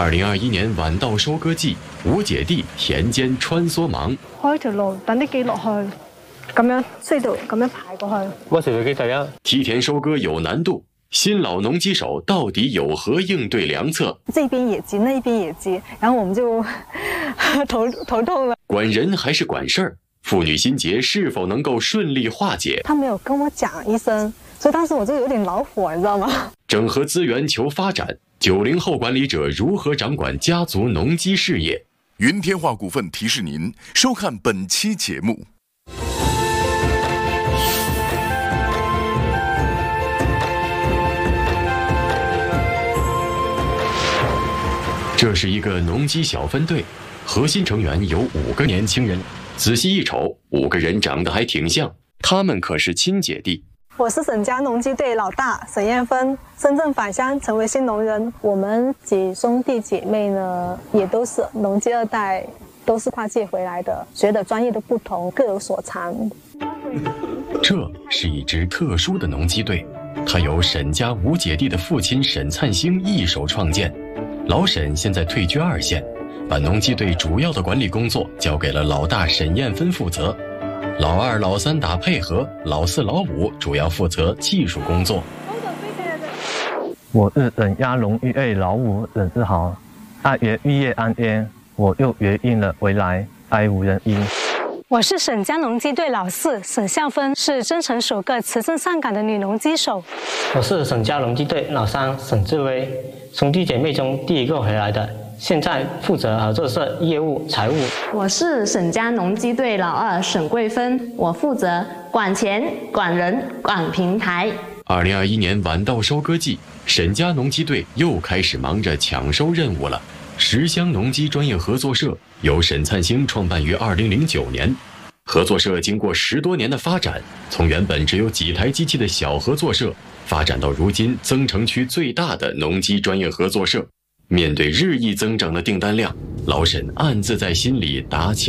2021年晚稻收割季，无姐弟田间穿梭忙。 開條路，等啲機落去，咁樣隧道咁樣排過去。 我是機第一。 梯田收割有難度，新老農機手到底有何應對良策？ 這邊也急，那邊也急，然後我們就頭痛了。 管人還是管事兒？父女心結是否能夠順利化解？ 他沒有跟我講一聲，所以當時我就有點惱火，你知道嗎？ 整合資源求發展，90後管理者如何掌管家族農機事業？ 雲天化股份提示您收看本期節目。 這是一個農機小分隊，核心成員有5個年輕人。仔細一瞅，5個人長得還挺像，他們可是親姐弟。 我是沈家農機隊老大沈燕芬，深圳返鄉成為新農人。我們幾兄弟姐妹呢，也都是農機2代，都是跨界回來的，學的專業都不同，各有所長。 這是一支特殊的農機隊，它由沈家5姐弟的父親沈燦星一手創建。老沈現在退居2線，把農機隊主要的管理工作交給了老大沈燕芬負責，老2、老3打配合，老4、老5主要負責技術工作。 我是沈家農機隊老5沈志豪，愛粵玉葉安yên，我又約應了回來，愛無人應。 我是沈家農機隊老4沈孝芬，是增城首個辭證上崗的女農機手。 我是沈家農機隊老3沈志威，兄弟姐妹中第一個回來的，現在負責合作社業務財務。 我是沈家農機隊老2沈桂芬，我負責管錢、管人、管平台。 2021年晚稻收割季，沈家農機隊又開始忙着搶收任務了。10鄉農機專業合作社由沈燦星創辦於2009年，合作社經過10多年的發展，從原本只有幾台機器的小合作社，發展到如今增城區最大的農機專業合作社。面對日益增長的訂單量，老沈暗自在心裡打起